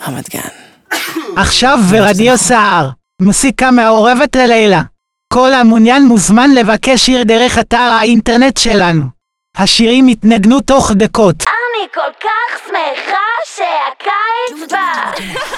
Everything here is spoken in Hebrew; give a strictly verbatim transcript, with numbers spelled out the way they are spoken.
רמת גן. עכשיו ברדיו סער, מוסיקה מעורבת ללילה. כל המעוניין מוזמן לבקש שיר דרך אתר האינטרנט שלנו. השירים יתנגנו תוך דקות. אני כל כך שמחה שהקיץ בא.